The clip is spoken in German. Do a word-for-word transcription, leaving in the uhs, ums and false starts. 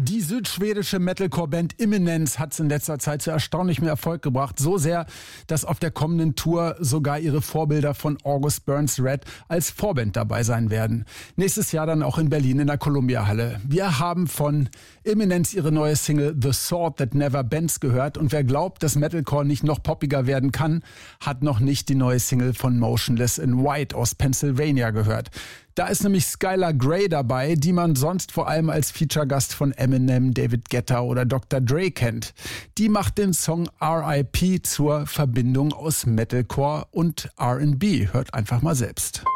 Die südschwedische Metalcore-Band Imminence hat es in letzter Zeit zu erstaunlichem Erfolg gebracht. So sehr, dass auf der kommenden Tour sogar ihre Vorbilder von August Burns Red als Vorband dabei sein werden. Nächstes Jahr dann auch in Berlin in der Columbia-Halle. Wir haben von Imminence ihre neue Single The Sword That Never Bends gehört. Und wer glaubt, dass Metalcore nicht noch poppiger werden kann, hat noch nicht die neue Single von Motionless in White aus Pennsylvania gehört. Da ist nämlich Skylar Grey dabei, die man sonst vor allem als Feature-Gast von Eminem, David Guetta oder Doktor Dre kennt. Die macht den Song R I P zur Verbindung aus Metalcore und R and B. Hört einfach mal selbst.